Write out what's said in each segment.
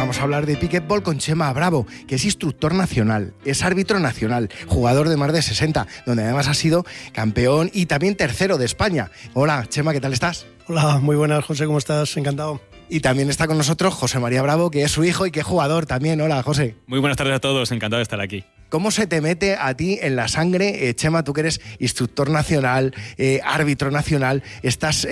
vamos a hablar de pickleball con Chema Bravo, que es instructor nacional, es árbitro nacional, jugador de más de 60, donde además ha sido campeón y también tercero de España. Hola, Chema, ¿qué tal estás? Hola, muy buenas, José, ¿cómo estás? Encantado. Y también está con nosotros José María Bravo, que es su hijo y que es jugador también. Hola, José. Muy buenas tardes a todos, encantado de estar aquí. ¿Cómo se te mete a ti en la sangre, Chema, tú que eres instructor nacional, árbitro nacional, estás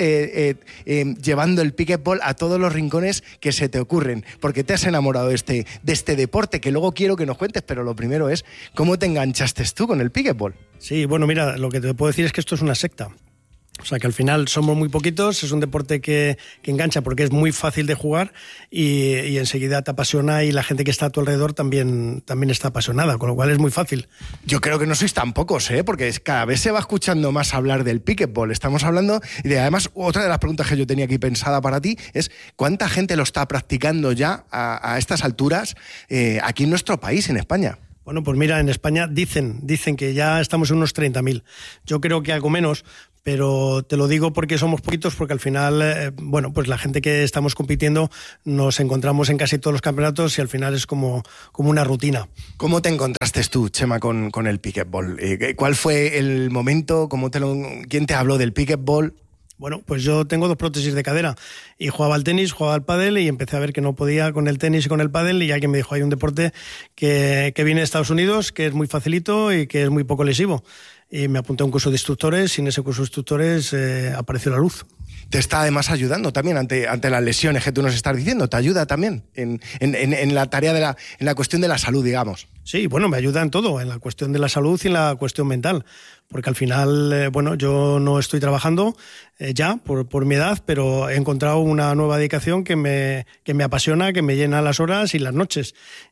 llevando el pickleball a todos los rincones que se te ocurren? Porque te has enamorado de este deporte, que luego quiero que nos cuentes, pero lo primero es, ¿cómo te enganchaste tú con el pickleball? Sí, bueno, mira, lo que te puedo decir es que esto es una secta. O sea, que al final somos muy poquitos, es un deporte que engancha porque es muy fácil de jugar y enseguida te apasiona, y la gente que está a tu alrededor también está apasionada, con lo cual es muy fácil. Yo creo que no sois tan pocos, porque cada vez se va escuchando más hablar del pickleball. Estamos hablando, y además otra de las preguntas que yo tenía aquí pensada para ti es ¿cuánta gente lo está practicando ya a estas alturas aquí en nuestro país, en España? Bueno, pues mira, en España dicen que ya estamos en unos 30.000. Yo creo que algo menos, pero te lo digo porque somos poquitos, porque al final, pues la gente que estamos compitiendo nos encontramos en casi todos los campeonatos y al final es como una rutina. ¿Cómo te encontraste tú, Chema, con el pickleball? ¿Cuál fue el momento? ¿Quién te habló del pickleball? Bueno, pues yo tengo 2 prótesis de cadera y jugaba al tenis, jugaba al pádel y empecé a ver que no podía con el tenis y con el pádel, y alguien me dijo, hay un deporte que viene de Estados Unidos, que es muy facilito y que es muy poco lesivo. Y me apunté a un curso de instructores y en ese curso de instructores apareció la luz. Te está además ayudando también ante las lesiones que tú nos estás diciendo, te ayuda también en la tarea en la cuestión de la salud, digamos. Sí, bueno, me ayuda en todo, en la cuestión de la salud y en la cuestión mental, porque al final, yo no estoy trabajando ya por mi edad, pero he encontrado una nueva dedicación que me apasiona, que me llena las horas y las noches,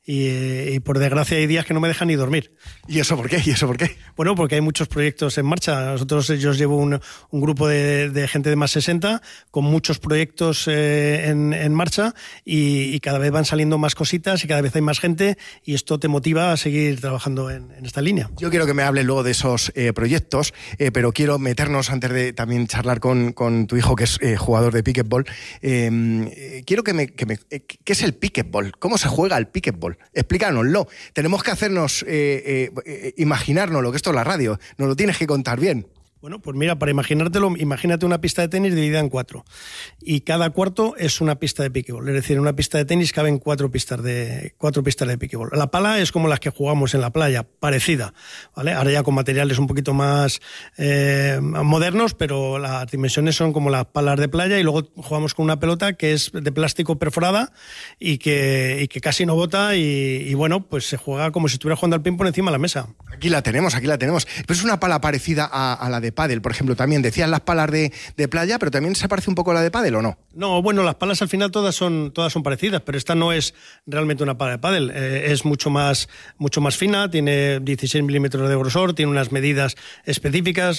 y por desgracia hay días que no me dejan ni dormir. ¿Y eso por qué? Bueno, porque hay muchos proyectos en marcha. Yo llevo un grupo de gente de más 60 con muchos proyectos en marcha, y cada vez van saliendo más cositas y cada vez hay más gente, y esto te motiva a seguir trabajando en esta línea. Yo quiero que me hables luego de esos proyectos, pero quiero meternos, antes de también charlar con tu hijo, que es jugador de pickleball. Quiero ¿qué es el pickleball? ¿Cómo se juega el pickleball? Explícanoslo. Tenemos que hacernos imaginárnoslo, que esto es la radio. Nos lo tienes que contar bien. Bueno, pues mira, para imaginártelo, imagínate una pista de tenis dividida en 4, y cada cuarto es una pista de pickleball. Es decir, en una pista de tenis caben 4 pistas de pickleball. La pala es como las que jugamos en la playa, parecida, ¿vale? Ahora ya con materiales un poquito más modernos, pero las dimensiones son como las palas de playa, y luego jugamos con una pelota que es de plástico perforada y que casi no bota, y bueno, pues se juega como si estuviera jugando al ping-pong encima de la mesa. Aquí la tenemos. Pero es una pala parecida a la de pádel, por ejemplo. También decían las palas de playa, pero también se parece un poco a la de pádel, ¿o no? No, bueno, las palas al final todas son parecidas, pero esta no es realmente una pala de pádel. Es mucho más fina, tiene 16 milímetros de grosor, tiene unas medidas específicas,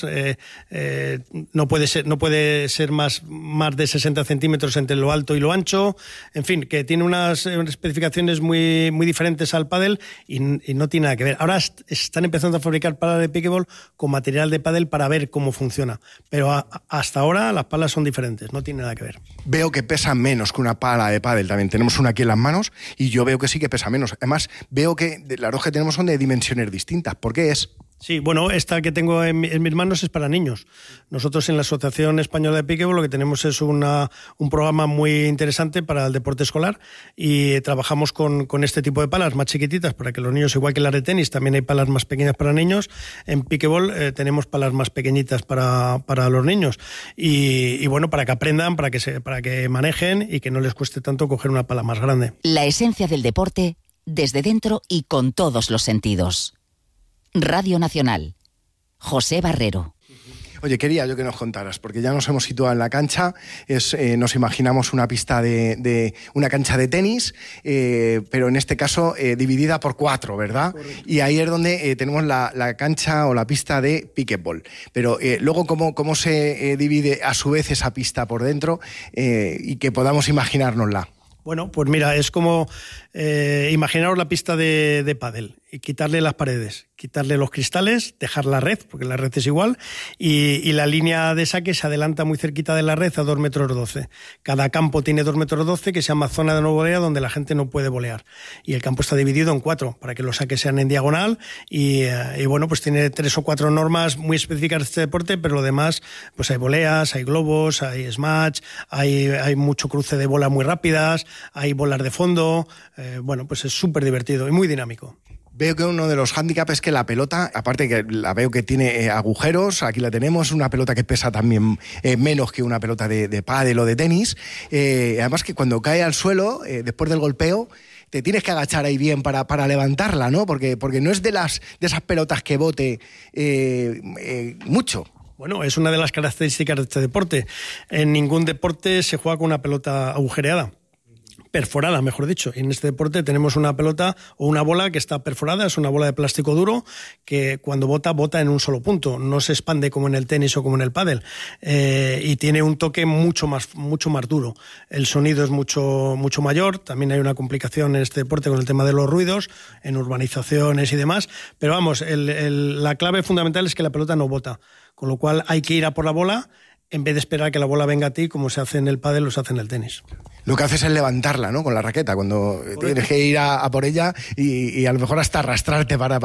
no puede ser más de 60 centímetros entre lo alto y lo ancho, en fin, que tiene unas especificaciones muy, muy diferentes al pádel, y no tiene nada que ver. Ahora están empezando a fabricar palas de pickleball con material de pádel para ver cómo funciona, pero hasta ahora las palas son diferentes, no tiene nada que ver. Veo que pesa menos que una pala de pádel. También tenemos una aquí en las manos y yo veo que sí que pesa menos. Además, veo que las dos que tenemos son de dimensiones distintas. ¿Por qué es? Sí, bueno, esta que tengo en mis manos es para niños. Nosotros en la Asociación Española de Pickleball lo que tenemos es un programa muy interesante para el deporte escolar, y trabajamos con este tipo de palas más chiquititas para que los niños, igual que las de tenis, también hay palas más pequeñas para niños. En pickleball tenemos palas más pequeñitas para los niños, y bueno, para que aprendan, para que manejen y que no les cueste tanto coger una pala más grande. La esencia del deporte desde dentro y con todos los sentidos. Radio Nacional. José Barrero. Oye, quería yo que nos contaras, porque ya nos hemos situado en la cancha, nos imaginamos una pista de una cancha de tenis, pero en este caso dividida por 4, ¿verdad? Correcto. Y ahí es donde tenemos la cancha o la pista de pickleball. Pero luego, ¿cómo se divide a su vez esa pista por dentro y que podamos imaginárnosla? Bueno, pues mira, es como imaginaros la pista de pádel. y quitarle las paredes, quitarle los cristales, dejar la red, porque la red es igual, y la línea de saque se adelanta muy cerquita de la red a 2,12 metros. Cada campo tiene 2,12 metros, que se llama zona de no volea, donde la gente no puede volear. Y el campo está dividido en 4, para que los saques sean en diagonal, y bueno, pues tiene 3 o 4 normas muy específicas de este deporte, pero lo demás, pues hay voleas, hay globos, hay smash, hay mucho cruce de bolas muy rápidas, hay bolas de fondo, bueno, pues es súper divertido y muy dinámico. Veo que uno de los hándicaps es que la pelota, aparte que la veo que tiene agujeros, aquí la tenemos, una pelota que pesa también menos que una pelota de pádel o de tenis, además que cuando cae al suelo, después del golpeo, te tienes que agachar ahí bien para levantarla, ¿no? Porque no es de esas pelotas que bote mucho. Bueno, es una de las características de este deporte. En ningún deporte se juega con una pelota agujereada. Perforada, mejor dicho. Y en este deporte tenemos una pelota o una bola que está perforada, es una bola de plástico duro que cuando bota en un solo punto, no se expande como en el tenis o como en el pádel, y tiene un toque mucho más duro. El sonido es mucho mayor, también hay una complicación en este deporte con el tema de los ruidos, en urbanizaciones y demás, pero vamos, la clave fundamental es que la pelota no bota, con lo cual hay que ir a por la bola en vez de esperar que la bola venga a ti, como se hace en el pádel o se hace en el tenis. Lo que haces es levantarla, ¿no? Con la raqueta, cuando tienes que ir a por ella y a lo mejor hasta arrastrarte para